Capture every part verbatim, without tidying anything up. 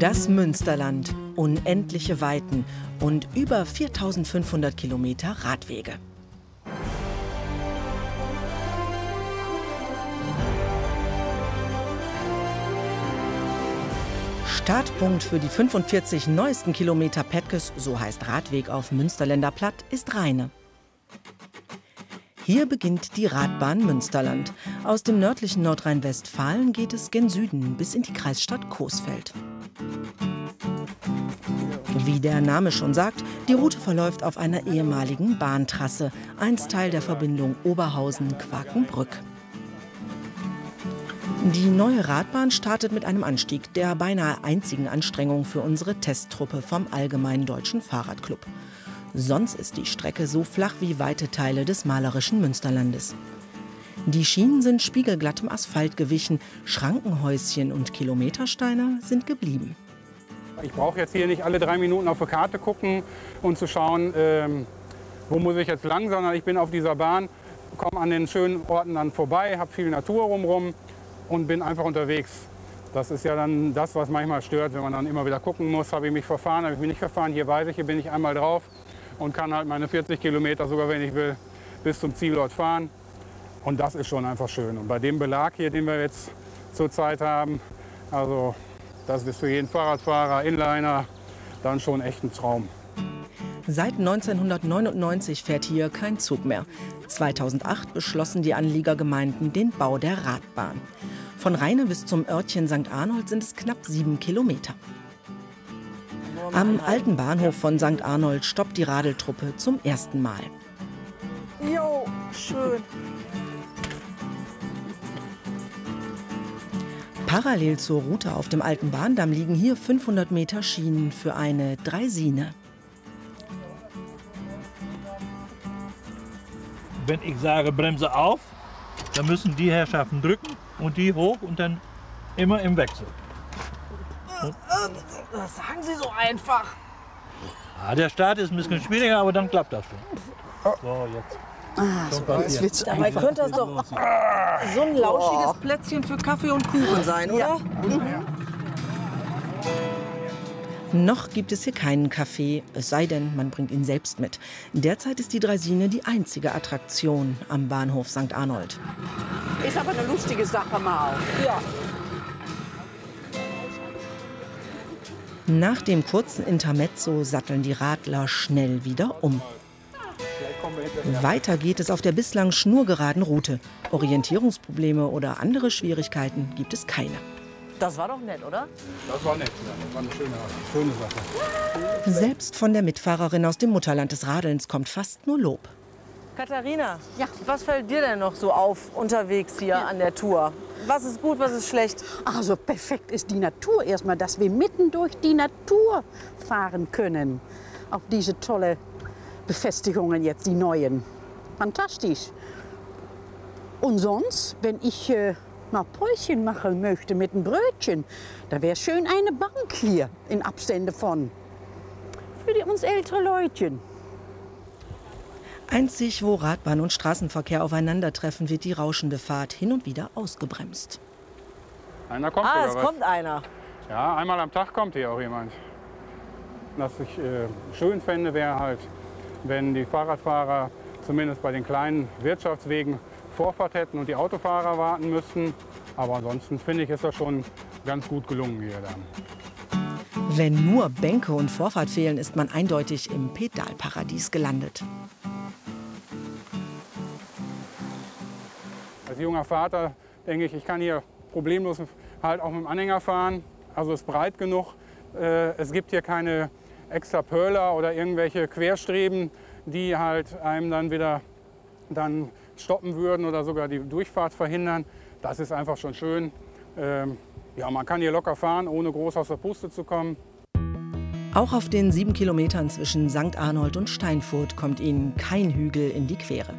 Das Münsterland, unendliche Weiten und über viertausendfünfhundert Kilometer Radwege. Startpunkt für die fünfundvierzig neuesten Kilometer Petkes, so heißt Radweg auf Münsterländer Platt, ist Rheine. Hier beginnt die Radbahn Münsterland. Aus dem nördlichen Nordrhein-Westfalen geht es gen Süden bis in die Kreisstadt Coesfeld. Wie der Name schon sagt, die Route verläuft auf einer ehemaligen Bahntrasse, einst Teil der Verbindung Oberhausen-Quakenbrück. Die neue Radbahn startet mit einem Anstieg, der beinahe einzigen Anstrengung für unsere Testtruppe vom Allgemeinen Deutschen Fahrradclub. Sonst ist die Strecke so flach wie weite Teile des malerischen Münsterlandes. Die Schienen sind spiegelglattem Asphalt gewichen, Schrankenhäuschen und Kilometersteine sind geblieben. Ich brauche jetzt hier nicht alle drei Minuten auf die Karte gucken und zu schauen, ähm, wo muss ich jetzt lang, sondern ich bin auf dieser Bahn, komme an den schönen Orten dann vorbei, habe viel Natur rumrum und bin einfach unterwegs. Das ist ja dann das, was manchmal stört, wenn man dann immer wieder gucken muss, habe ich mich verfahren, habe ich mich nicht verfahren. Hier weiß ich, hier bin ich einmal drauf und kann halt meine vierzig Kilometer, sogar wenn ich will, bis zum Zielort fahren. Und das ist schon einfach schön. Und bei dem Belag hier, den wir jetzt zurzeit haben, also das ist für jeden Fahrradfahrer, Inliner, dann schon echt ein Traum. Seit neunzehnhundertneunundneunzig fährt hier kein Zug mehr. zweitausendacht beschlossen die Anliegergemeinden den Bau der Radbahn. Von Rheine bis zum Örtchen Sankt Arnold sind es knapp sieben Kilometer. Am alten Bahnhof von Sankt Arnold stoppt die Radeltruppe zum ersten Mal. Jo, schön. Parallel zur Route auf dem alten Bahndamm liegen hier fünfhundert Meter Schienen für eine Draisine. Wenn ich sage Bremse auf, dann müssen die Herrschaften drücken und die hoch und dann immer im Wechsel. Das sagen Sie so einfach. Ja, der Start ist ein bisschen schwieriger, aber dann klappt das schon. So, jetzt. Ah, so das Dabei könnte das doch so ein lauschiges Plätzchen für Kaffee und Kuchen sein, oder? Ja. Mhm. Noch gibt es hier keinen Kaffee, es sei denn, man bringt ihn selbst mit. Derzeit ist die Draisine die einzige Attraktion am Bahnhof Sankt Arnold. Ist aber eine lustige Sache mal. Ja. Nach dem kurzen Intermezzo satteln die Radler schnell wieder um. Weiter geht es auf der bislang schnurgeraden Route. Orientierungsprobleme oder andere Schwierigkeiten gibt es keine. Das war doch nett, oder? Das war nett, das war eine schöne, schöne Sache. Selbst von der Mitfahrerin aus dem Mutterland des Radelns kommt fast nur Lob. Katharina, ja. Was fällt dir denn noch so auf unterwegs hier ja. an der Tour? Was ist gut, was ist schlecht? Also perfekt ist die Natur erstmal, dass wir mitten durch die Natur fahren können. Auf diese tolle Befestigungen jetzt, die neuen. Fantastisch. Und sonst, wenn ich äh, mal Päuschen machen möchte mit einem Brötchen, da wäre schön eine Bank hier in Abstände von. Für die, uns ältere Leutchen. Einzig, wo Radbahn und Straßenverkehr aufeinandertreffen, wird die rauschende Fahrt hin und wieder ausgebremst. Einer kommt ah, oder es was? kommt einer. Ja, einmal am Tag kommt hier auch jemand. Was ich äh, schön fände, wäre halt, wenn die Fahrradfahrer zumindest bei den kleinen Wirtschaftswegen Vorfahrt hätten und die Autofahrer warten müssten. Aber ansonsten finde ich, ist das schon ganz gut gelungen hier dann. Wenn nur Bänke und Vorfahrt fehlen, ist man eindeutig im Pedalparadies gelandet. Als junger Vater denke ich, ich kann hier problemlos halt auch mit dem Anhänger fahren. Also es ist breit genug. Es gibt hier keine extra Pöller oder irgendwelche Querstreben, die halt einem dann wieder dann stoppen würden oder sogar die Durchfahrt verhindern. Das ist einfach schon schön. Ähm, ja, man kann hier locker fahren, ohne groß aus der Puste zu kommen. Auch auf den sieben Kilometern zwischen Sankt Arnold und Steinfurt kommt Ihnen kein Hügel in die Quere.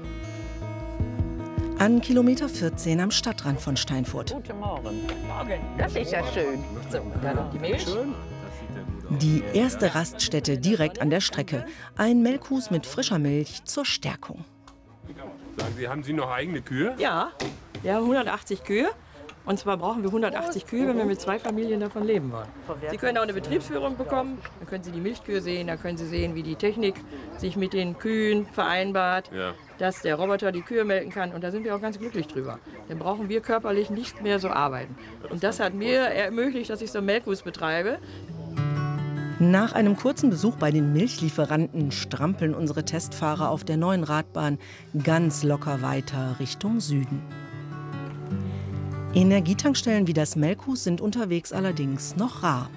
An Kilometer vierzehn am Stadtrand von Steinfurt. Guten Morgen. Morgen. Das ist ja schön. So, dann noch die Milch. Die erste Raststätte direkt an der Strecke. Ein Melkhus mit frischer Milch zur Stärkung. Sagen Sie, haben Sie noch eigene Kühe? Ja, wir haben hundertachtzig Kühe. Und zwar brauchen wir hundertachtzig Kühe, wenn wir mit zwei Familien davon leben wollen. Sie können auch eine Betriebsführung bekommen, dann können Sie die Milchkühe sehen, da können Sie sehen, wie die Technik sich mit den Kühen vereinbart, ja. dass der Roboter die Kühe melken kann. Und da sind wir auch ganz glücklich drüber. Dann brauchen wir körperlich nicht mehr so arbeiten. Und das hat mir ermöglicht, dass ich so einen Melkbus betreibe. Nach einem kurzen Besuch bei den Milchlieferanten strampeln unsere Testfahrer auf der neuen Radbahn ganz locker weiter Richtung Süden. Energietankstellen wie das Melkhus sind unterwegs allerdings noch rar.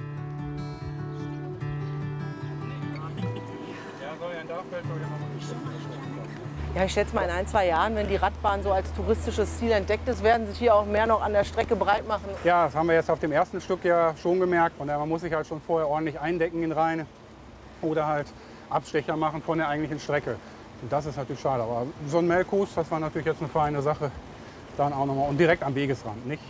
Ja, ich schätze mal, in ein, zwei Jahren, wenn die Radbahn so als touristisches Ziel entdeckt ist, werden sich hier auch mehr noch an der Strecke breit machen. Ja, das haben wir jetzt auf dem ersten Stück ja schon gemerkt. Und man muss sich halt schon vorher ordentlich eindecken in Rheine oder halt Abstecher machen von der eigentlichen Strecke. Und das ist natürlich schade. Aber so ein Melkhus, das war natürlich jetzt eine feine Sache. Dann auch noch mal und direkt am Wegesrand, nicht?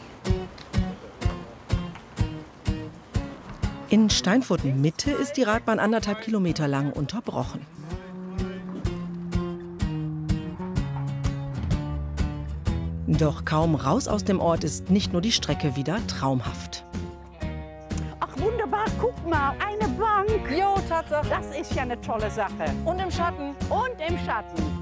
In Steinfurt-Mitte ist die Radbahn anderthalb Kilometer lang unterbrochen. Doch kaum raus aus dem Ort ist nicht nur die Strecke wieder traumhaft. Ach wunderbar, guck mal, eine Bank. Jo, Tatsache. Das ist ja eine tolle Sache. Und im Schatten. Und im Schatten.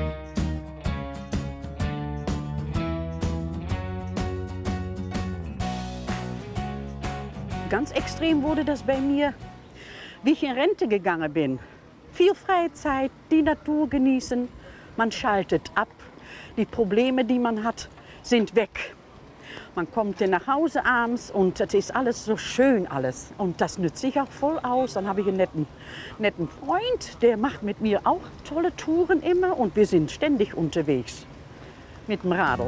Ganz extrem wurde das bei mir, wie ich in Rente gegangen bin. Viel Freizeit, die Natur genießen, man schaltet ab. Die Probleme, die man hat, sind weg. Man kommt dann nach Hause abends und es ist alles so schön alles. Und das nützt sich auch voll aus. Dann habe ich einen netten, netten Freund, der macht mit mir auch tolle Touren immer. Und wir sind ständig unterwegs mit dem Radl.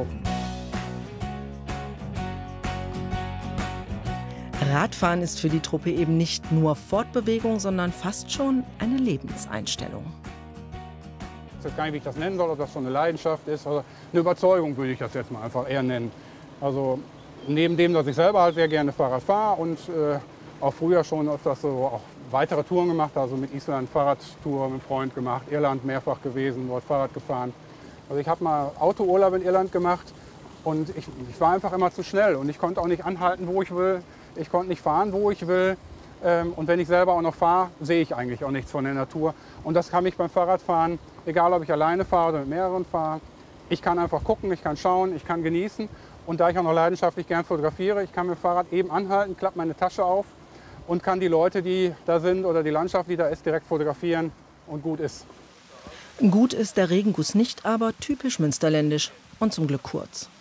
Radfahren ist für die Truppe eben nicht nur Fortbewegung, sondern fast schon eine Lebenseinstellung. Ich weiß gar nicht, wie ich das nennen soll, ob das so eine Leidenschaft ist oder eine Überzeugung, würde ich das jetzt mal einfach eher nennen. Also neben dem, dass ich selber halt sehr gerne Fahrrad fahre und äh, auch früher schon öfters so auch weitere Touren gemacht, also mit Island Fahrradtour mit einem Freund gemacht, Irland mehrfach gewesen, dort Fahrrad gefahren. Also ich habe mal Autourlaub in Irland gemacht und ich, ich war einfach immer zu schnell und ich konnte auch nicht anhalten, wo ich will. Ich konnte nicht fahren, wo ich will. Und wenn ich selber auch noch fahre, sehe ich eigentlich auch nichts von der Natur. Und das kann mich beim Fahrradfahren, egal ob ich alleine fahre oder mit mehreren fahre, ich kann einfach gucken, ich kann schauen, ich kann genießen. Und da ich auch noch leidenschaftlich gern fotografiere, ich kann mit dem Fahrrad eben anhalten, klappe meine Tasche auf und kann die Leute, die da sind oder die Landschaft, die da ist, direkt fotografieren und gut ist. Gut ist der Regenguss nicht, aber typisch münsterländisch und zum Glück kurz.